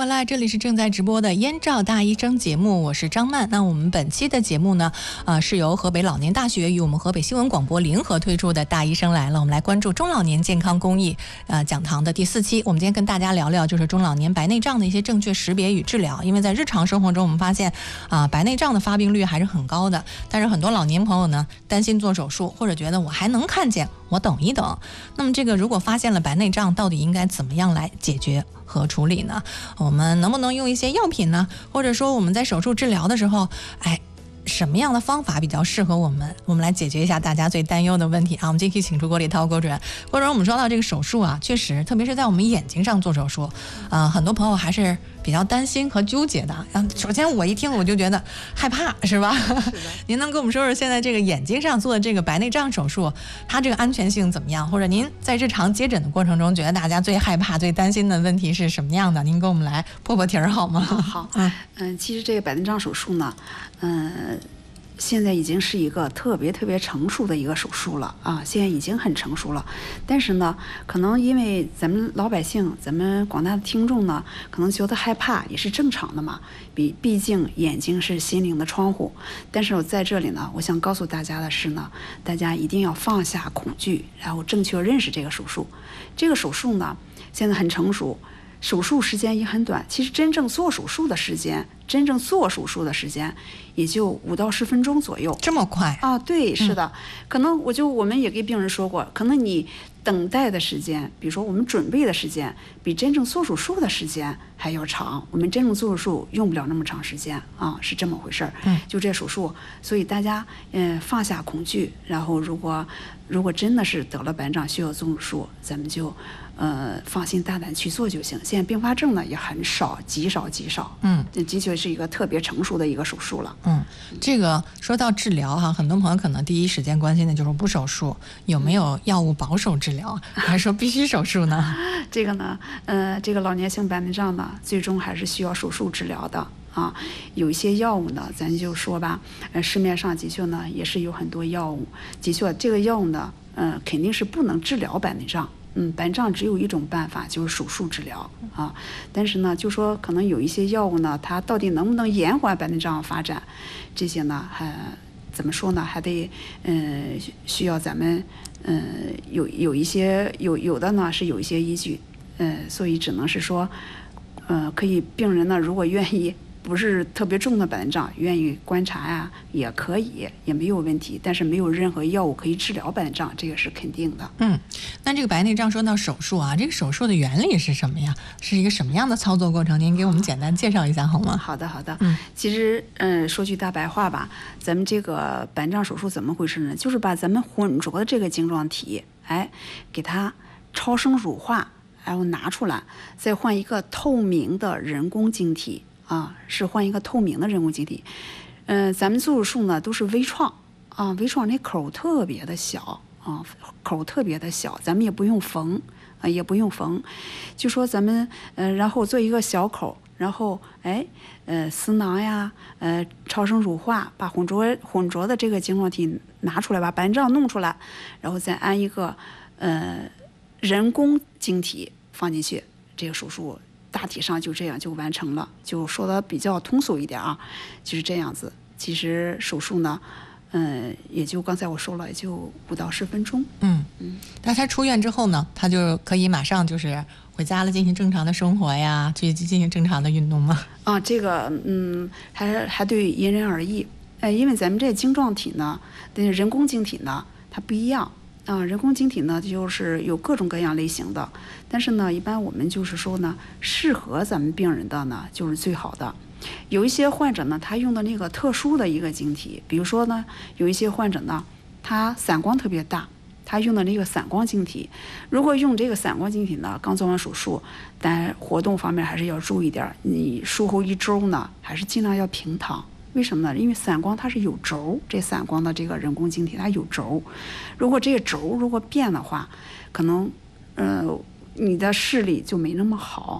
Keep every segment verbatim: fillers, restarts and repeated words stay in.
来，这里是正在直播的燕赵大医生节目，我是张曼。那我们本期的节目呢，呃，是由河北老年大学与我们河北新闻广播联合推出的大医生来了。我们来关注中老年健康公益呃讲堂的第四期。我们今天跟大家聊聊就是中老年白内障的一些正确识别与治疗。因为在日常生活中，我们发现啊、呃，白内障的发病率还是很高的，但是很多老年朋友呢担心做手术，或者觉得我还能看见，我等一等。那么这个如果发现了白内障，到底应该怎么样来解决和处理呢？我们能不能用一些药品呢？或者说我们在手术治疗的时候，哎，什么样的方法比较适合我们？我们来解决一下大家最担忧的问题啊！我们今天请出郭立涛郭主任。郭主任，我们说到这个手术啊，确实，特别是在我们眼睛上做手术，啊、呃，很多朋友还是比较担心和纠结的。啊，首先我一听我就觉得害怕，是吧？是您能跟我们说说现在这个眼睛上做的这个白内障手術，它这个安全性怎么样？或者您在日常接诊的过程中，觉得大家最害怕、最担心的问题是什么样的？您跟我们来破破题儿好吗？ 好，嗯嗯，其实这个白内障手术呢，嗯。现在已经是一个特别特别成熟的一个手术了啊！现在已经很成熟了，但是呢，可能因为咱们老百姓、咱们广大的听众呢，可能觉得害怕也是正常的嘛。毕毕竟眼睛是心灵的窗户。但是我在这里呢，我想告诉大家的是呢，大家一定要放下恐惧，然后正确认识这个手术。这个手术呢，现在很成熟。手术时间也很短，其实真正做手术的时间，真正做手术的时间也就五到十分钟左右。 这么快啊？对，是的。嗯、可能我就我们也给病人说过，可能你等待的时间，比如说我们准备的时间，比真正做手术的时间还要长。我们真正做手术用不了那么长时间啊，是这么回事儿。 嗯， 就这手术，所以大家嗯、呃、放下恐惧，然后如果如果真的是得了白内障需要做手术，咱们就。呃，放心大胆去做就行。现在并发症呢也很少，极少极少。 嗯， 这的确是一个特别成熟的一个手术了。 嗯，这个说到治疗哈，很多朋友可能第一时间关心的就是不手术有没有药物保守治疗，还是说必须手术呢？ 这个呢，呃，这个老年性白内障呢，最终还是需要手术治疗的啊。有一些药物呢，咱就说吧，呃，市面上的确呢也是有很多药物，的确这个药物呢，呃，肯定是不能治疗白内障。嗯，白内障只有一种办法，就是手术治疗啊。但是呢，就说可能有一些药物呢，它到底能不能延缓白内障发展，这些呢，还怎么说呢？还得嗯、呃，需要咱们嗯、呃、有有一些有有的呢是有一些依据，呃，所以只能是说，呃，可以病人呢如果愿意。不是特别重的白内障，愿意观察呀，也可以，也没有问题。但是没有任何药物可以治疗白内障，这个是肯定的。 嗯，那这个白内障说到手术啊，这个手术的原理是什么呀？是一个什么样的操作过程？您给我们简单介绍一下好吗？ 好的，好的。 嗯， 其实，嗯，说句大白话吧，咱们这个白内障手术怎么回事呢？就是把咱们浑浊的这个晶状体，哎，给它超声乳化，然后拿出来，再换一个透明的人工晶体。啊，是换一个透明的人工晶体，嗯、呃，咱们做手术呢都是微创啊，微创那口特别的小啊，口特别的小，咱们也不用缝啊，也不用缝，就说咱们呃，然后做一个小口，然后哎呃丝囊呀，呃超声乳化，把浑浊浑浊的这个晶状体拿出来，把白内障弄出来，然后再安一个呃人工晶体放进去，这个手术。大体上就这样就完成了，就说的比较通俗一点啊，就是这样子。其实手术呢，嗯，也就刚才我说了，也就五到十分钟。 嗯嗯。那他出院之后呢，他就可以马上就是回家了，进行正常的生活呀，去进行正常的运动吗？ 啊，这个嗯，还还对因人而异。哎，因为咱们这晶状体呢，的人工晶体呢，它不一样。啊，人工晶体呢，就是有各种各样类型的，但是呢，一般我们就是说呢，适合咱们病人的呢，就是最好的。有一些患者呢，他用的那个特殊的一个晶体，比如说呢，有一些患者呢，他散光特别大，他用的那个散光晶体，如果用这个散光晶体呢，刚做完手术，但活动方面还是要注意点，你术后一周呢，还是尽量要平躺。为什么呢？因为散光它是有轴，这散光的这个人工晶体它有轴，如果这个轴如果变的话，可能呃你的视力就没那么好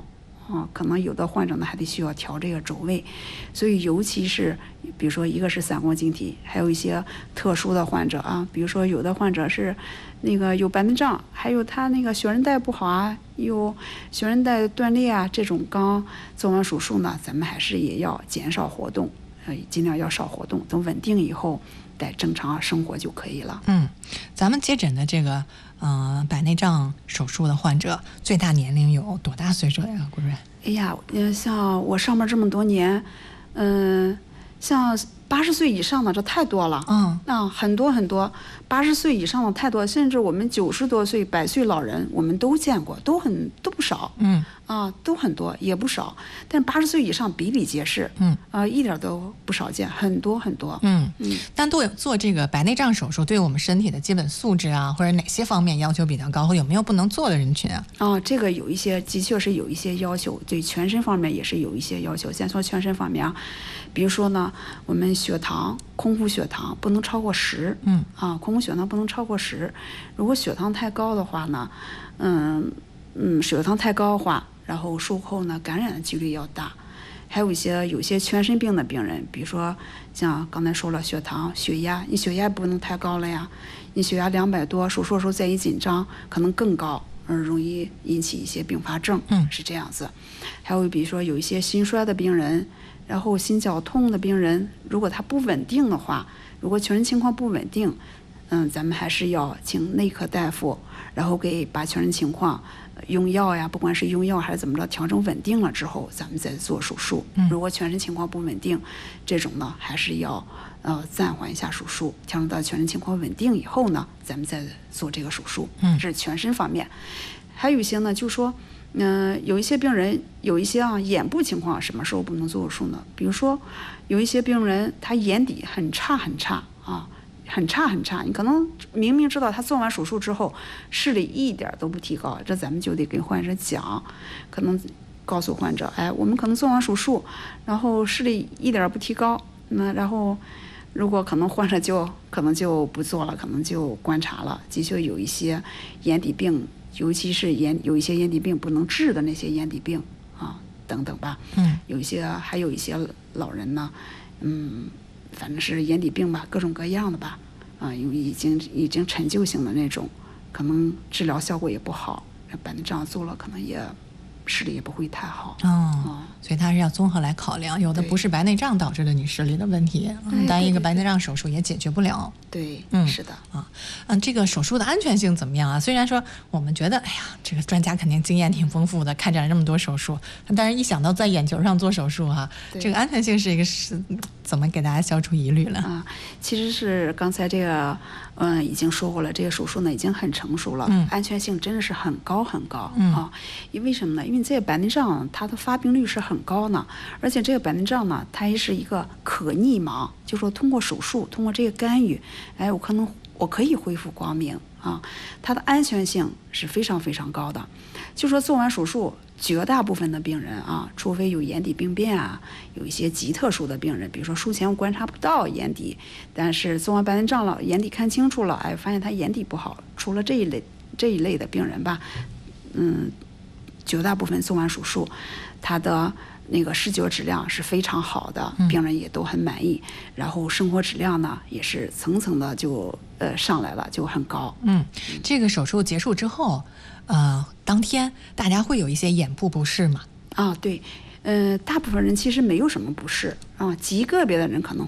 啊，可能有的患者呢还得需要调这个轴位，所以尤其是比如说一个是三光晶体，还有一些特殊的患者啊，比如说有的患者是那个有白内障，还有他那个血韧带不好啊，有血韧带断裂啊，这种刚做完手术呢，咱们还是也要减少活动，呃，尽量要少活动，等稳定以后再正常生活就可以了。 嗯，咱们接诊的这个呃白内障手术的患者，最大年龄有多大岁数呀，顾主任？ 哎呀，呃，像我上班这么多年，嗯、呃，像八十岁以上的这太多了， 嗯， 啊，很多很多，八十岁以上的太多，甚至我们九十多岁、百岁老人，我们都见过，都很都不少， 嗯， 啊，都很多，也不少，但八十岁以上比比皆是， 嗯， 啊，一点都不少见，很多很多， 嗯嗯， 但做做这个白内障手术，对我们身体的基本素质啊，或者哪些方面要求比较高，或有没有不能做的人群啊？ 啊，这个有一些的确是有一些要求，对全身方面也是有一些要求。先说全身方面啊，比如说呢，我们血糖空腹血糖不能超过十， 嗯， 啊，空腹血糖不能超过十。如果血糖太高的话呢，嗯嗯，血糖太高的话，然后术后呢感染的几率要大。还有一些有些全身病的病人，比如说像刚才说了血糖、血压，你血压不能太高了呀，你血压两百多，手术的时候再一紧张，可能更高。嗯，容易引起一些并发症， 嗯， 是这样子。还有比如说有一些心衰的病人，然后心绞痛的病人，如果他不稳定的话，如果全身情况不稳定，嗯，咱们还是要请内科大夫，然后给把全身情况用药呀，不管是用药还是怎么着，调整稳定了之后，咱们再做手术。 嗯， 如果全身情况不稳定，这种呢还是要呃暂缓一下手术，调整到全身情况稳定以后呢，咱们再做这个手术。 嗯， 这是全身方面。还有一些呢，就说，嗯、呃，有一些病人有一些啊眼部情况，什么时候不能做手术呢？比如说，有一些病人他眼底很差很差啊，很差很差，你可能明明知道他做完手术之后视力一点都不提高，这咱们就得跟患者讲，可能告诉患者，哎，我们可能做完手术，然后视力一点不提高，那然后如果可能患者就可能就不做了，可能就观察了，的确有一些眼底病。尤其是眼有一些眼底病不能治的那些眼底病啊等等吧， 嗯， 有一些还有一些老人呢，嗯，反正是眼底病吧，各种各样的吧，啊，有已经已经陈旧性的那种，可能治疗效果也不好，白内障做了可能也视力也不会太好， 哦， 嗯， 所以它是要综合来考量，有的不是白内障导致的你视力的问题，嗯，单一个白内障手术也解决不了。 对， 嗯， 是的， 啊，嗯，这个手术的安全性怎么样啊？虽然说我们觉得，哎呀，这个专家肯定经验挺丰富的，开展了这么多手术，但是一想到在眼球上做手术哈、啊，这个安全性是一个是怎么给大家消除疑虑了？ 啊，其实是刚才这个，嗯，已经说过了，这个手术呢已经很成熟了， 嗯， 安全性真的是很高很高， 嗯啊，因为什么呢？因为这个白内障它的发病率是很高呢，而且这个白内障呢，它也是一个可逆盲，就说通过手术，通过这个干预，哎，我可能我可以恢复光明啊，它的安全性是非常非常高的。就说做完手术，绝大部分的病人啊，除非有眼底病变啊，有一些极特殊的病人，比如说术前我观察不到眼底，但是做完白内障了，眼底看清楚了，哎，发现他眼底不好，除了这一类这一类的病人吧，嗯，绝大部分做完手术，他的那个视觉质量是非常好的，病人也都很满意，嗯、然后生活质量呢也是层层的就呃上来了，就很高。 嗯，这个手术结束之后，呃，当天大家会有一些眼部不适吗？ 啊，对，呃，大部分人其实没有什么不适啊，极个别的人可能